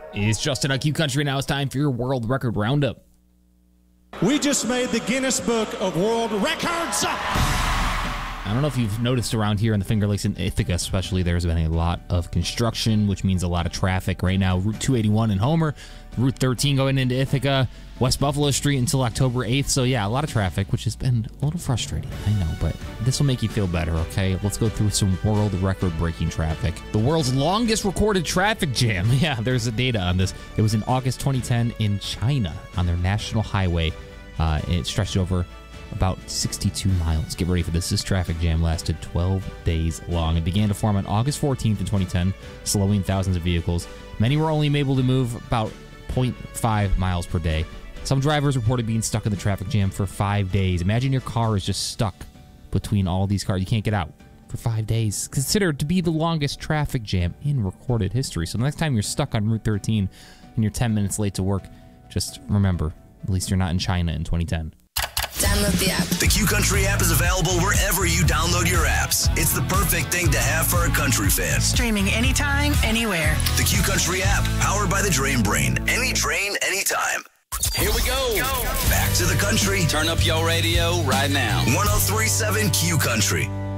It's Justin on Q Country. Now it's time for your World Record Roundup. We just made the Guinness Book of World Records. I don't know if you've noticed around here in the Finger Lakes in Ithaca especially, there's been a lot of construction, which means a lot of traffic right now. Route 281 in Homer, Route 13 going into Ithaca, West Buffalo Street until October 8th. So yeah, a lot of traffic, which has been a little frustrating, I know, but this will make you feel better, okay? Let's go through some world record-breaking traffic. The world's longest recorded traffic jam. Yeah, there's the data on this. It was in August 2010 in China on their national highway. It stretched over about 62 miles. Get ready for this. This traffic jam lasted 12 days long. It began to form on August 14th in 2010, slowing thousands of vehicles. Many were only able to move about 0.5 miles per day. Some drivers reported being stuck in the traffic jam for 5 days. Imagine your car is just stuck between all these cars. You can't get out for 5 days. Considered to be the longest traffic jam in recorded history. So the next time you're stuck on Route 13 and you're 10 minutes late to work, just remember, at least you're not in China in 2010. Download the app. The Q Country app is available wherever you download your apps. It's the perfect thing to have for a country fan. Streaming anytime, anywhere. The Q Country app, powered by the Drain Brain. Any drain, anytime. Here we go. Back to the country. Turn up your radio right now. 1037 Q Country.